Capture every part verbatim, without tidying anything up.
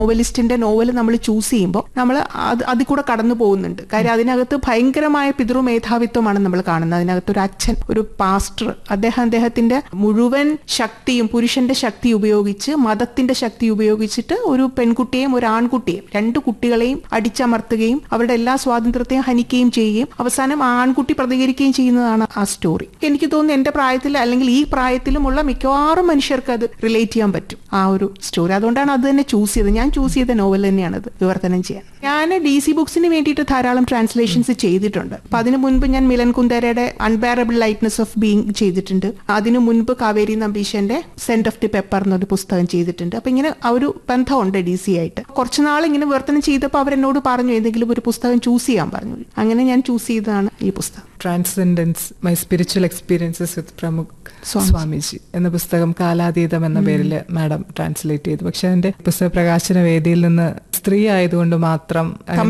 നോവലിസ്റ്റിന്റെ novel നമ്മൾ choose ചെയ്യുമ്പോൾ നമ്മൾ അത് അതിൽ കൂടെ കടന്നു പോകുന്നുണ്ട്. കാര്യം അതിനകത്ത് ഭയങ്കരമായ പിതൃമേധാവിത്വമാണ് നമ്മൾ കാണുന്നത്. അതിനകത്ത് ഒരു അച്ഛൻ, ഒരു പാസ്റ്റർ, അദ്ദേഹം അദ്ദേഹത്തിന്റെ മുഴുവൻ ശക്തിയും പുരുഷന്റെ ശക്തി ഉപയോഗിച്ച്, മതത്തിന്റെ ശക്തി ഉപയോഗിച്ചിട്ട് ഒരു പെൺകുട്ടിയെയും ഒരു ആൺകുട്ടിയെയും, രണ്ട് കുട്ടികളെയും അടിച്ചമർത്തുകയും അവരുടെ എല്ലാ സ്വാതന്ത്ര്യത്തെയും ഹനിക്കുകയും ചെയ്യുകയും അവസാനം ആ ആൺകുട്ടി പ്രതികരിക്കുകയും ചെയ്യുന്നതാണ് ആ സ്റ്റോറി. എനിക്ക് തോന്നുന്നു എന്റെ പ്രായത്തിൽ അല്ലെങ്കിൽ ഈ പ്രായത്തിലുമുള്ള മിക്കവാറും മനുഷ്യർക്ക് അത് റിലേറ്റ് ചെയ്യാൻ പറ്റും ആ ഒരു സ്റ്റോറി. അതുകൊണ്ടാണ് അത് തന്നെ ചൂസ് ചെയ്തത്. ഞാൻ ചൂസ് ചെയ്ത നോവൽ തന്നെയാണ് അത് വിവർത്തനം ചെയ്യാൻ. ഞാൻ ഡി സി ബുക്സിന് വേണ്ടിയിട്ട് ധാരാളം ട്രാൻസ്ലേഷൻസ് ചെയ്തിട്ടുണ്ട്. അപ്പൊ അതിനു മുൻപ് ഞാൻ Milan കുന്ദേരയുടെ unbearable lightness of being ചെയ്തിട്ടുണ്ട്. അതിനു മുൻപ് Kaveri നമ്പീശന്റെ send off the pepper എന്നൊരു പുസ്തകം ചെയ്തിട്ടുണ്ട്. അപ്പൊ ഇങ്ങനെ ആ ഒരു ബന്ധമുണ്ട് ഡി സി ആയിട്ട്. കുറച്ചുനാൾ ഇങ്ങനെ വിവർത്തനം ചെയ്തപ്പോൾ അവരെന്നോട് പറഞ്ഞു ഏതെങ്കിലും ഒരു പുസ്തകം ചൂസ് ചെയ്യാൻ പറഞ്ഞു. അങ്ങനെ ഞാൻ ചൂസ് ചെയ്തതാണ് ഈ പുസ്തകം. ട്രാൻസെൻഡൻസ് മൈ സ്പിരിച്വൽ എക്സ്പീരിയൻസസ് വിത്ത് പ്രമുഖ് സ്വാമിജി എന്ന പുസ്തകം കാലാതീതം എന്ന പേരിൽ മാഡം ട്രാൻസ്ലേറ്റ് ചെയ്തു. പക്ഷെ അതിന്റെ പുസ്തക പ്രകാശന വേദിയിൽ നിന്ന് സ്ത്രീ ആയതുകൊണ്ട് മാത്രം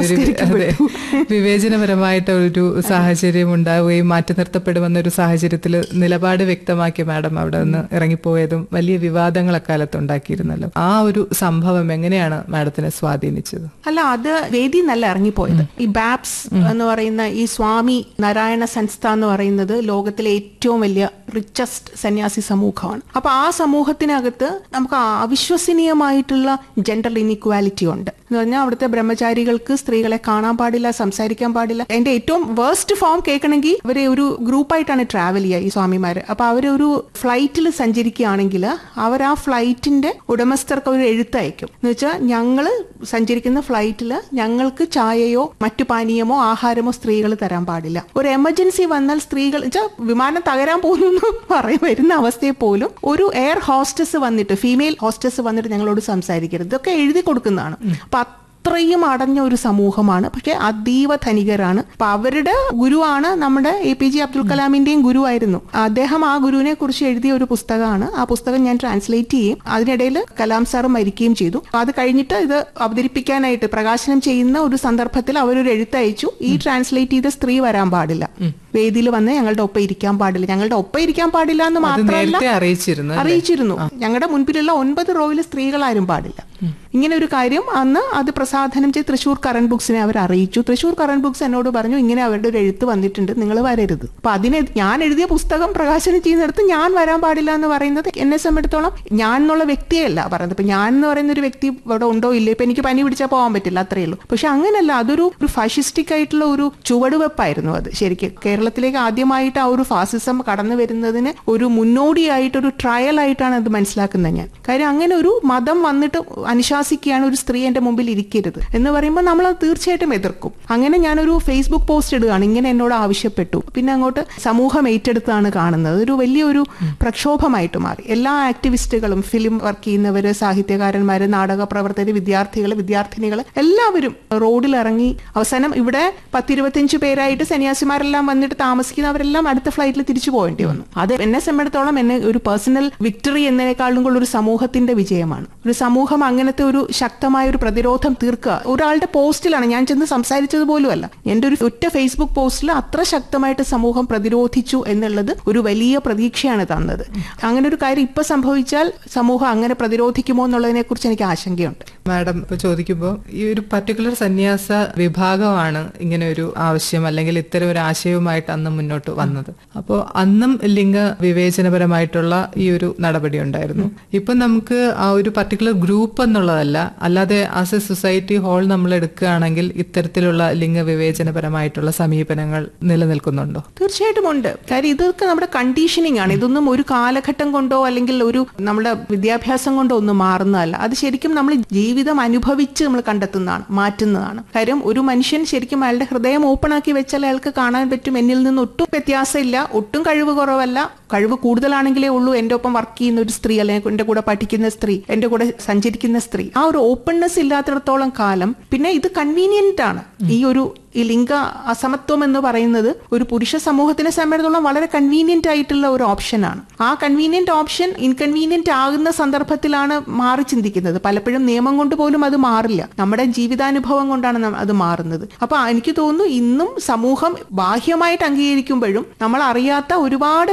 വിവേചനപരമായിട്ട് ഒരു സാഹചര്യം ഉണ്ടാവുകയും മാറ്റി നിർത്തപ്പെടുമെന്നൊരു സാഹചര്യത്തിൽ നിലപാട് വ്യക്തമാക്കി മാഡം അവിടെ നിന്ന് ഇറങ്ങിപ്പോയതും വലിയ വിവാദങ്ങൾ അക്കാലത്ത് ഉണ്ടാക്കിയിരുന്നല്ലോ. ആ ഒരു സംഭവം എങ്ങനെയാണ് മാഡത്തിനെ സ്വാധീനിച്ചത്? അല്ല, അത് വേദി നല്ല ഇറങ്ങിപ്പോയത്. ഈ ബാപ്സ് എന്ന് പറയുന്ന ഈ സ്വാമി നാരായണ സംസ്ഥ എന്ന് പറയുന്നത് ലോകത്തിലെ ഏറ്റവും വലിയ റിച്ചസ്റ്റ് സന്യാസി സമൂഹമാണ്. അപ്പൊ ആ സമൂഹത്തിനകത്ത് നമുക്ക് അവിശ്വസനീയമായിട്ടുള്ള ജെൻഡർ ഇൻഇക്വാലിറ്റി ഉണ്ട്. എന്ന് പറഞ്ഞാൽ അവിടുത്തെ ബ്രഹ്മചാരികൾക്ക് സ്ത്രീകളെ കാണാൻ പാടില്ല, സംസാരിക്കാൻ പാടില്ല. എന്റെ ഏറ്റവും വേർസ്റ്റ് ഫോം കേൾക്കണമെങ്കിൽ അവരെ ഒരു ഗ്രൂപ്പായിട്ടാണ് ട്രാവൽ ചെയ്യുക ഈ സ്വാമിമാര്. അപ്പൊ അവരൊരു ഫ്ലൈറ്റിൽ സഞ്ചരിക്കുകയാണെങ്കിൽ അവർ ആ ഫ്ലൈറ്റിന്റെ ഉടമസ്ഥർക്ക് ഒരു എഴുത്തയക്കും. എന്ന് വെച്ചാൽ ഞങ്ങള് സഞ്ചരിക്കുന്ന ഫ്ലൈറ്റിൽ ഞങ്ങൾക്ക് ചായയോ മറ്റു പാനീയമോ ആഹാരമോ സ്ത്രീകൾ തരാൻ പാടില്ല. ഒരു എമർജൻസി വന്നാൽ സ്ത്രീകൾ വെച്ചാൽ വിമാനം തകരാൻ പോകുന്നു പറയും വരുന്ന അവസ്ഥയെ പോലും ഒരു എയർ ഹോസ്റ്റസ് വന്നിട്ട്, ഫീമെയിൽ ഹോസ്റ്റസ് വന്നിട്ട് ഞങ്ങളോട് സംസാരിക്കരുത്. ഇതൊക്കെ എഴുതി കൊടുക്കുന്നതാണ്. അപ്പൊ അത്രയും അടഞ്ഞ ഒരു സമൂഹമാണ്. പക്ഷെ അതീവ ധനികരാണ്. അപ്പൊ അവരുടെ ഗുരുവാണ് നമ്മുടെ എ പി ജെ അബ്ദുൽ കലാമിന്റെയും ഗുരുവായിരുന്നു. അദ്ദേഹം ആ ഗുരുവിനെ കുറിച്ച് എഴുതിയ ഒരു പുസ്തകമാണ്. ആ പുസ്തകം ഞാൻ ട്രാൻസ്ലേറ്റ് ചെയ്യും. അതിനിടയിൽ കലാം സാർ മരിക്കുകയും ചെയ്തു. അത് കഴിഞ്ഞിട്ട് ഇത് അവതരിപ്പിക്കാനായിട്ട് പ്രകാശനം ചെയ്യുന്ന ഒരു സന്ദർഭത്തിൽ അവരൊരു എഴുത്തയച്ചു, ഈ ട്രാൻസ്ലേറ്റ് ചെയ്ത സ്ത്രീ വരാൻ പാടില്ല, വേദിയിൽ വന്ന് ഞങ്ങളുടെ ഒപ്പം ഇരിക്കാൻ പാടില്ല. ഞങ്ങളുടെ ഒപ്പം ഇരിക്കാൻ പാടില്ല എന്ന് മാത്രമല്ല അറിയിച്ചിരുന്നു, ഞങ്ങളുടെ മുൻപിലുള്ള ഒൻപത് റോയിൽ സ്ത്രീകളാരും പാടില്ല. ഇങ്ങനെ ഒരു കാര്യം അന്ന് അത് പ്രസാധനം ചെയ്ത് തൃശൂർ കറന്റ് ബുക്സിനെ അവർ അറിയിച്ചു. തൃശൂർ കറന്റ് ബുക്സ് എന്നോട് പറഞ്ഞു ഇങ്ങനെ അവരുടെ ഒരു എഴുത്ത് വന്നിട്ടുണ്ട്, നിങ്ങൾ വരരുത്. അപ്പൊ അതിനെ ഞാൻ എഴുതിയ പുസ്തകം പ്രകാശനം ചെയ്യുന്നിടത്ത് ഞാൻ വരാൻ പാടില്ല എന്ന് പറയുന്നത് എന്നെ സംബന്ധിച്ചിടത്തോളം ഞാൻ എന്നുള്ള വ്യക്തിയല്ല പറയുന്നത്. ഇപ്പൊ ഞാൻ എന്ന് പറയുന്ന ഒരു വ്യക്തി ഇവിടെ ഉണ്ടോ ഇല്ലേ, ഇപ്പൊ എനിക്ക് പനി പിടിച്ചാൽ പോകാൻ പറ്റില്ല, അത്രയേ ഉള്ളൂ. പക്ഷെ അങ്ങനെയല്ല, അതൊരു ഒരു ഫാഷിസ്റ്റിക് ആയിട്ടുള്ള ഒരു ചുവടുവെപ്പായിരുന്നു അത്. ശരിക്കും കേരളത്തിലേക്ക് ആദ്യമായിട്ട് ആ ഒരു ഫാസിസം കടന്നു വരുന്നതിന് ഒരു മുന്നോടിയായിട്ടൊരു ട്രയൽ ആയിട്ടാണ് അത് മനസ്സിലാക്കുന്നത് ഞാൻ. കാര്യം അങ്ങനെ ഒരു മതം വന്നിട്ട് അനുശാസിക്കുകയാണ് ഒരു സ്ത്രീ എന്റെ മുമ്പിൽ ഇരിക്കരുത് എന്ന് പറയുമ്പോൾ നമ്മൾ അത് തീർച്ചയായിട്ടും എതിർക്കും. അങ്ങനെ ഞാനൊരു ഫേസ്ബുക്ക് പോസ്റ്റ് ഇടുകയാണ്, ഇങ്ങനെ എന്നോട് ആവശ്യപ്പെട്ടു. പിന്നെ അങ്ങോട്ട് സമൂഹം ഏറ്റെടുത്താണ് കാണുന്നത്. ഒരു വലിയൊരു പ്രക്ഷോഭമായിട്ട് മാറി. എല്ലാ ആക്ടിവിസ്റ്റുകളും, ഫിലിം വർക്ക് ചെയ്യുന്നവര്, സാഹിത്യകാരന്മാര്, നാടക പ്രവർത്തകര്, വിദ്യാർത്ഥികൾ, വിദ്യാർത്ഥിനികൾ എല്ലാവരും റോഡിലിറങ്ങി അവസാനം ഇവിടെ പത്തിരുപത്തിയഞ്ച് പേരായിട്ട് സന്യാസിമാരെല്ലാം വന്നിട്ട് താമസിക്കുന്നവരെല്ലാം അടുത്ത ഫ്ലൈറ്റിൽ തിരിച്ചു പോകേണ്ടി വന്നു. അത് എന്നെ സംബന്ധിച്ചിടത്തോളം എന്നെ ഒരു പേഴ്സണൽ വിക്ടറി എന്നതിനേക്കാളും കൂടുതൽ ഒരു സമൂഹത്തിന്റെ വിജയമാണ്. ഒരു സമൂഹം അങ്ങനത്തെ ഒരു ശക്തമായ ഒരു പ്രതിരോധം തീർക്കുക. ഒരാളുടെ പോസ്റ്റിലാണ് ഞാൻ ചെന്ന് സംസാരിച്ചത് പോലുമല്ല, എന്റെ ഒരു ഒറ്റ ഫേസ്ബുക്ക് പോസ്റ്റിൽ അത്ര ശക്തമായിട്ട് സമൂഹം പ്രതിരോധിച്ചു എന്നുള്ളത് ഒരു വലിയ പ്രതീക്ഷയാണ് തന്നത്. അങ്ങനെ ഒരു കാര്യം ഇപ്പൊ സംഭവിച്ചാൽ സമൂഹം അങ്ങനെ പ്രതിരോധിക്കുമോ എന്നുള്ളതിനെ കുറിച്ച് എനിക്ക് ആശങ്കയുണ്ട്. മാഡം ഇപ്പൊ ചോദിക്കുമ്പോൾ ഈ ഒരു പർട്ടിക്കുലർ സന്യാസ വിഭാഗമാണ് ഇങ്ങനെ ഒരു ആവശ്യം അല്ലെങ്കിൽ ഇത്തരം ഒരു ആശയവുമായിട്ട് അന്ന് മുന്നോട്ട് വന്നത്. അപ്പോൾ അന്നും ലിംഗ വിവേചനപരമായിട്ടുള്ള ഈ ഒരു നടപടി ഉണ്ടായിരുന്നു. ഇപ്പൊ നമുക്ക് ആ ഒരു പർട്ടിക്കുലർ ഗ്രൂപ്പ് എന്നുള്ളതല്ല, അല്ലാതെ ആസ് എ സൊസൈറ്റി ഹോൾ നമ്മൾ എടുക്കുകയാണെങ്കിൽ ഇത്തരത്തിലുള്ള ലിംഗവിവേചനപരമായിട്ടുള്ള സമീപനങ്ങൾ നിലനിൽക്കുന്നുണ്ടോ? തീർച്ചയായിട്ടും ഉണ്ട്. കാര്യം ഇതൊക്കെ നമ്മുടെ കണ്ടീഷനിങ് ആണ്. ഇതൊന്നും ഒരു കാലഘട്ടം കൊണ്ടോ അല്ലെങ്കിൽ ഒരു നമ്മുടെ വിദ്യാഭ്യാസം കൊണ്ടോ ഒന്നും മാറുന്നതല്ല. അത് ശരിക്കും നമ്മൾ ജീവിതം അനുഭവിച്ച് നമ്മൾ കണ്ടെത്തുന്നതാണ്, മാറ്റുന്നതാണ്. കാര്യം ഒരു മനുഷ്യൻ ശരിക്കും അയാളുടെ ഹൃദയം ഓപ്പൺ ആക്കി വെച്ചാൽ അയാൾക്ക് കാണാൻ പറ്റും എന്നിൽ നിന്ന് ഒട്ടും വ്യത്യാസമില്ല, ഒട്ടും കഴിവ് കുറവല്ല, കഴിവ് കൂടുതലാണെങ്കിലേ ഉള്ളൂ എന്റെ ഒപ്പം വർക്ക് ചെയ്യുന്ന ഒരു സ്ത്രീ അല്ലെങ്കിൽ എന്റെ കൂടെ പഠിക്കുന്ന സ്ത്രീ, എന്റെ കൂടെ സഞ്ചരിക്കുന്ന സ്ത്രീ. ആ ഒരു ഓപ്പൺനെസ് ഇല്ലാത്തിടത്തോളം കാലം പിന്നെ ഇത് കൺവീനിയന്റ് ആണ്. ഈ ഒരു ഈ ലിംഗ അസമത്വം എന്ന് പറയുന്നത് ഒരു പുരുഷ സമൂഹത്തിനെ സംബന്ധിച്ചിടത്തോളം വളരെ കൺവീനിയന്റ് ആയിട്ടുള്ള ഒരു ഓപ്ഷനാണ്. ആ കൺവീനിയന്റ് ഓപ്ഷൻ ഇൻകൺവീനിയന്റ് ആകുന്ന സന്ദർഭത്തിലാണ് മാറി ചിന്തിക്കുന്നത്. പലപ്പോഴും നിയമം കൊണ്ട് പോലും അത് മാറില്ല, നമ്മുടെ ജീവിതാനുഭവം കൊണ്ടാണ് അത് മാറുന്നത്. അപ്പൊ എനിക്ക് തോന്നുന്നു ഇന്നും സമൂഹം ബാഹ്യമായിട്ട് അംഗീകരിക്കുമ്പോഴും നമ്മൾ അറിയാത്ത ഒരുപാട് മേഖലകൾ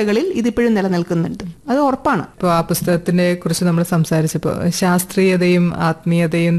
ആളുകളിൽ ഇതിപ്പോഴും നിലനിൽക്കുന്നുണ്ട്, അത് ഉറപ്പാണ്. ഇപ്പോൾ ആ പുസ്തകത്തിനെ കുറിച്ച് നമ്മൾ സംസാരിച്ചപ്പോൾ ശാസ്ത്രീയതയും ആത്മീയതയും